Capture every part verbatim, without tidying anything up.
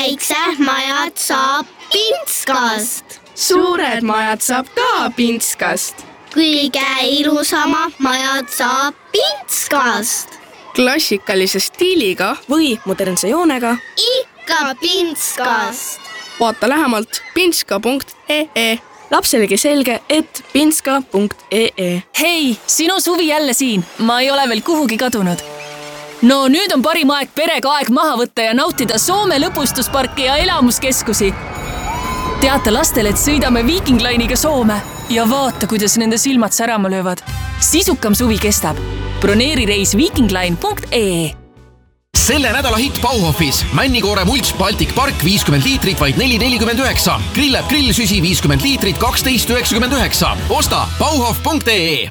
väiksed majad saab Pintskast. Suured majad saab ka Pintskast. Kõige ilusamad majad saab Pintskast. Klassikalise stiiliga või modernse joonega. Ikka Pintskast. Vaata lähemalt pintska punkt ee. Lapselegi selge, et pintska punkt ee. Hei, sinu Suvi jälle siin. Ma ei ole veel kuhugi kadunud. No nüüd on parim aeg perega aeg maha võtta ja nautida Soome lõbustusparki ja elamuskeskusi. Teata lastele, et sõidame Viking Line'iga Soome ja vaata, kuidas nende silmad särama löövad. Sisukam suvi kestab. Broneeri reis viikingline punkt ee. Selle nädala hitt Bauhofis. Männikoore Mulch Baltic Park viiskümmend liitrit vaid neli nelikümmend üheksa. Grillab grillsüsi viiskümmend liitrit kaksteist üheksakümmend üheksa. Osta bauhof punkt ee.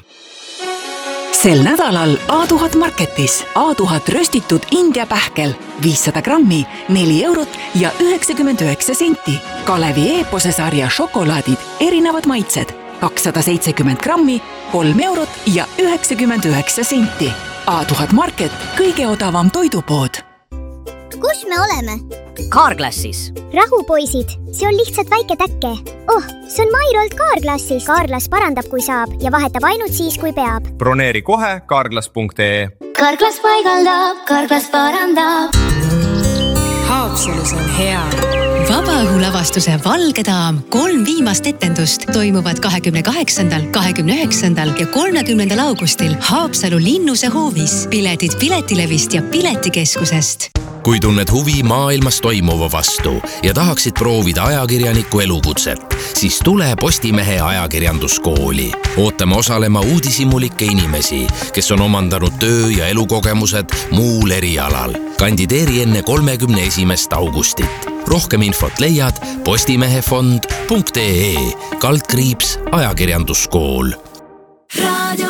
Sel nädalal A tuhat Marketis A tuhat röstitud India pähkel viissada grammi, neli eurot ja üheksakümmend üheksa senti. Kalevi Eepose sarja šokolaadid, erinevad maitsed, kakssada seitsekümmend grammi, kolm eurot ja üheksakümmend üheksa senti. A tuhat Market, kõige odavam toidupood. Kus me oleme? Carglassis. Rahu, poisid, see on lihtsalt väike täkke. Oh, see on Mairolt Carglassis. Carglass parandab, kui saab ja vahetab ainult siis, kui peab. Broneeri kohe carglass punkt ee. Carglass paigaldab, Carglass parandab. Haapsalus on hea. Vabaõhulavastuse Valge daam kolm viimast etendust toimuvad kahekümne kaheksandal, kahekümne üheksandal ja kolmekümnendal augustil Haapsalu Linnuse hoovis. Piletid Piletilevist ja Piletikeskusest. Kui tunned huvi maailmas toimuva vastu ja tahaksid proovida ajakirjaniku elukutset, siis tule Postimehe ajakirjanduskooli. Ootame osalema uudishimulikke inimesi, kes on omandanud töö- ja elukogemused muul erialal. Kandideeri enne kolmekümne esimest augustit. Rohkem infot leiad postimehefond punkt ee, kaldkriips ajakirjanduskool. Radio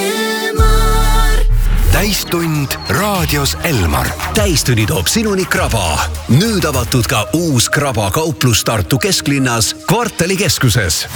Elmar. Täistund raadios Elmar. Täistunni toob sinuni Kraba. Nüüd avatud ka uus Kraba kauplus Tartu kesklinnas Kvartali keskuses.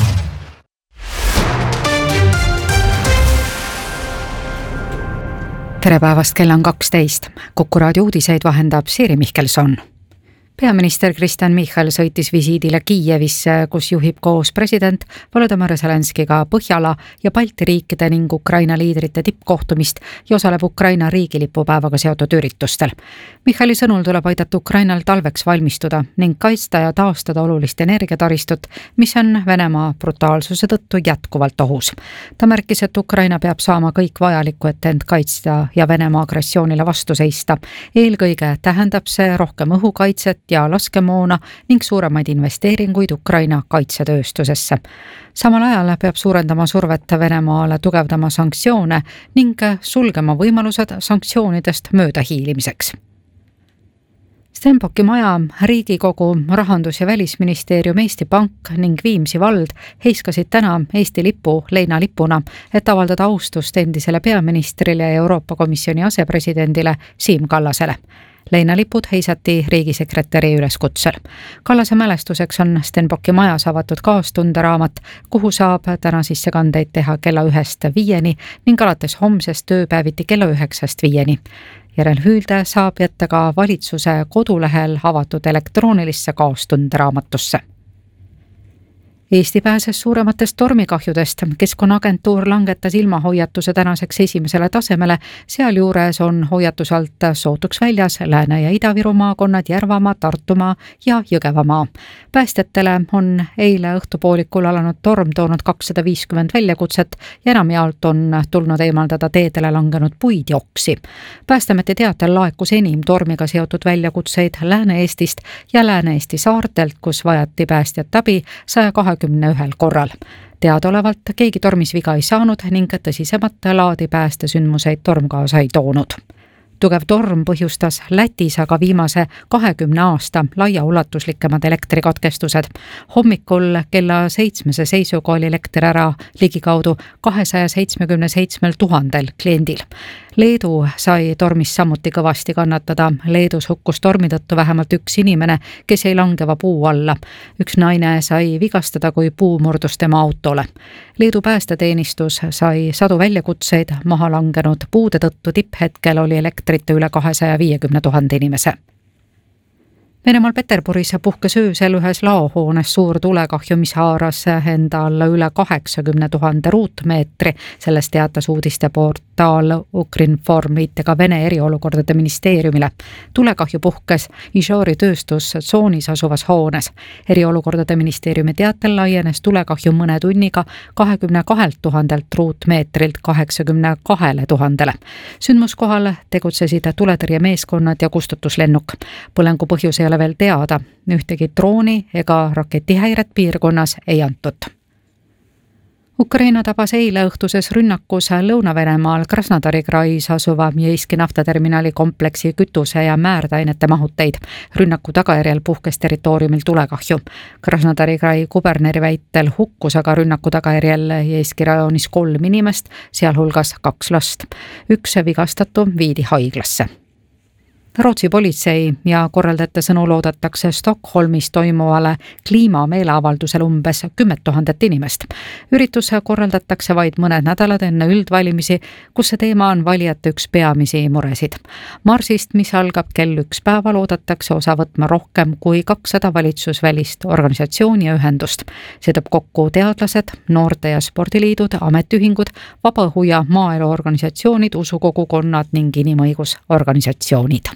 Tere päevast, kell on kaksteist. Kuku raadio uudiseid vahendab Siiri Mihkelson. Peaminister Kristen Michal sõitis visiidile Kiievisse, kus juhib koos president Volodymyr Zelenskiga Põhjala ja Balti riikide ning Ukraina liidrite tippkohtumist ja osaleb Ukraina riigilipupäevaga seotud üritustel. Michali sõnul tuleb aidata Ukrainal talveks valmistuda ning kaitsta ja taastada olulist energiataristut, mis on Venemaa brutaalsuse tõttu jätkuvalt ohus. Ta märkis, et Ukraina peab saama kõik vajalikku, et end kaitsta ja Venemaa agressioonile vastu seista. Eelkõige tähendab see rohkem õhukaitset ja laskemoona ning suuremaid investeeringuid Ukraina kaitsetööstusesse. Samal ajal peab suurendama survet Venemaale, tugevdama sanktsioone ning sulgema võimalused sanktsioonidest mööda hiilimiseks. Stenbocki maja, Riigikogu, Rahandus- ja Välisministeerium, Eesti Pank ning Viimsi vald heiskasid täna Eesti lipu leinalipuna, et avaldada austust endisele peaministrile ja Euroopa Komisjoni asepresidendile Siim Kallasele. Leinalipud heisati riigisekretäri üleskutsel. Kallase mälestuseks on Stenbocki majas avatud kaastunderaamat, kuhu saab täna sissekandeid teha kella ühest viieni ning alates homsest tööpäeviti kella üheksast viieni. Järelhüülde saab jätta ka valitsuse kodulehel avatud elektroonilisse kaastunderaamatusse. Eesti pääses suurematest tormikahjudest. Keskkonnaagentuur langetas ilmahoiatuse tänaseks esimesele tasemele. Sealjuures on hoiatus alt sootuks väljas Lääne- ja Ida-Viru maakonnad, Järvamaa, Tartumaa ja Jõgevamaa. Päästjatele on eile õhtupoolikul alanud torm toonud kakssada viiskümmend väljakutset ja enamjaolt on tulnud eemaldada teedele langenud puid ja oksi. Päästemete teatel laekus enim tormiga seotud väljakutseid Lääne-Eestist ja Lääne-Eesti saartelt, kus vajati päästjat abi saja kahekümne ühel korral. Teadaolevalt keegi tormis viga ei saanud ning tõsisemat laadi päästesündmuseid torm kaasa ei toonud. Tugev torm põhjustas Lätis aga viimase kahekümne aasta laiaulatuslikemad elektrikatkestused. Hommikul kella seitsmese seisuga oli elekter ära ligikaudu kahesaja seitsmekümne seitsmel tuhandel kliendil. Leedu sai tormis samuti kõvasti kannatada. Leedus hukkus tormi tõttu vähemalt üks inimene, kes ei langeva puu alla. Üks naine sai vigastada, kui puu murdus tema autole. Leedu päästeteenistus sai sadu väljakutseid maha langenud puude tõttu. Tipphetkel oli elektrite üle kahesaja viiekümne tuhande inimese. Venemaal Peterburis puhkes öösel ühes laohoones suur tulekahju, mis haaras enda alla üle kaheksakümne tuhande ruutmeetri. Sellest teatas uudisteportaal Ukrinform viitega Vene eriolukordade ministeeriumile. Tulekahju puhkes Izhori tööstustsoonis asuvas hoones. Eriolukordade ministeeriumi teatel laienes tulekahju mõne tunniga kahekümne kahelt tuhandelt ruutmeetrilt kaheksakümne kahele tuhandele. Sündmuskohal tegutsesid tuletõrjemeeskonnad ja kustutuslennuk. Põlengu põhjus ei ole veel teada. Ühtegi drooni ega raketihäiret piirkonnas ei antud. Ukraina tabas eile õhtuses rünnakus Lõuna-Venemaal Krasnodari krais asuva Jeiski naftaterminali kompleksi kütuse ja määrdainete mahuteid. Rünnaku tagajärjel puhkes territooriumil tulekahju. Krasnodari krai kuberneri väitel hukkus aga rünnaku tagajärjel Jeiski rajoonis kolm inimest, sealhulgas kaks last. Üks vigastatu viidi haiglasse. Rootsi politsei ja korraldajate sõnul oodatakse Stockholmis toimuvale kliimameeleavaldusel umbes kümmet tuhandet inimest. Üritus korraldatakse vaid mõned nädalad enne üldvalimisi, kus see teema on valijate üks peamisi muresid. Marsist, mis algab kell üks päeval, oodatakse osa võtma rohkem kui kakssada valitsusvälist organisatsiooni ja ühendust. See toob kokku teadlased, noorte- ja spordiliidud, ametiühingud, vabaõhu- ja maaeluorganisatsioonid, usukogukonnad ning inimõigusorganisatsioonid.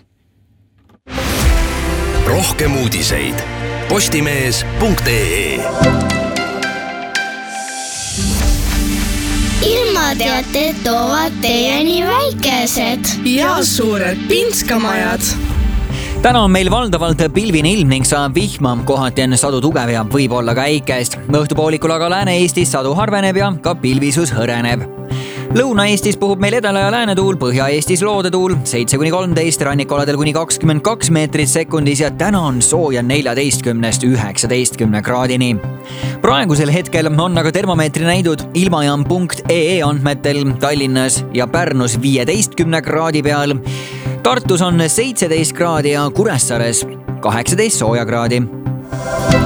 Rohkem uudiseid postimees punkt ee. Ilmateated toovad teieni väikesed ja suured pinskamajad. Täna on meil valdavalt pilvine ilm ning saab vihma, kohati on sadu tugev ja võib olla ka äikest. Õhtupoolikul aga Lääne-Eestis sadu harveneb ja ka pilvisus hõreneb. Lõuna-Eestis puhub meil edela- ja läänetuul, Põhja-Eestis loodetuul seitse kuni kolmteist, rannikualadel kuni kakskümmend kaks meetrit sekundis ja täna on sooja neljateistkümnest üheksateistkümne kraadini. Praegusel hetkel on aga termomeetri näidud ilmajaam punkt ee andmetel Tallinnas ja Pärnus viieteistkümne kraadi peal. Tartus on seitseteist kraadi ja Kuressaares kaheksateist sooja kraadi.